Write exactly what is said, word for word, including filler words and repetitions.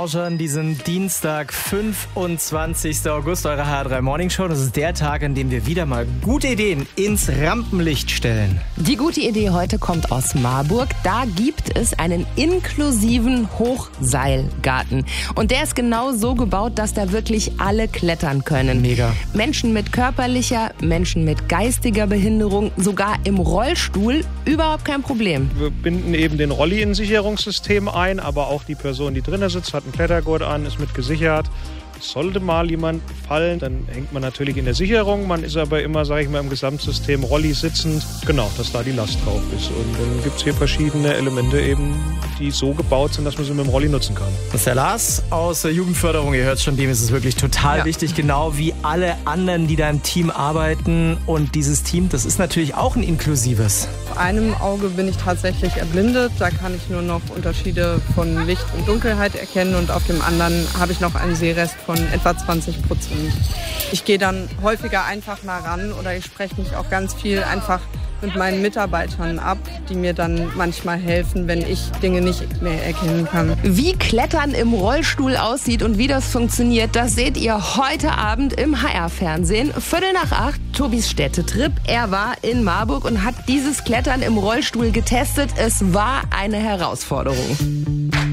Orange an diesem Dienstag, fünfundzwanzigster August, eure H R drei Morning Show. Das ist der Tag, an dem wir wieder mal gute Ideen ins Rampenlicht stellen. Die gute Idee heute kommt aus Marburg. Da gibt es einen inklusiven Hochseilgarten. Und der ist genau so gebaut, dass da wirklich alle klettern können. Mega. Menschen mit körperlicher, Menschen mit geistiger Behinderung, sogar im Rollstuhl, überhaupt kein Problem. Wir binden eben den Rolli in ein Sicherungssystem ein, aber auch die Person, die drinnen sitzt, hat einen Klettergurt an, ist mit gesichert. Sollte mal jemand fallen, dann hängt man natürlich in der Sicherung. Man ist aber immer, sage ich mal, im Gesamtsystem Rolli sitzend. Genau, dass da die Last drauf ist. Und dann gibt es hier verschiedene Elemente eben, die so gebaut sind, dass man sie mit dem Rolli nutzen kann. Das ist der Lars aus der Jugendförderung. Ihr hört schon, dem ist es wirklich total ja. wichtig, genau wie alle anderen, die da im Team arbeiten. Und dieses Team, das ist natürlich auch ein inklusives. Auf einem Auge bin ich tatsächlich erblindet. Da kann ich nur noch Unterschiede von Licht und Dunkelheit erkennen. Und auf dem anderen habe ich noch einen Sehrest von von etwa zwanzig Prozent. Ich gehe dann häufiger einfach nah ran oder ich spreche mich auch ganz viel einfach mit meinen Mitarbeitern ab, die mir dann manchmal helfen, wenn ich Dinge nicht mehr erkennen kann. Wie Klettern im Rollstuhl aussieht und wie das funktioniert, das seht ihr heute Abend im H R-Fernsehen. Viertel nach acht, Tobis Städtetrip. Er war in Marburg und hat dieses Klettern im Rollstuhl getestet. Es war eine Herausforderung.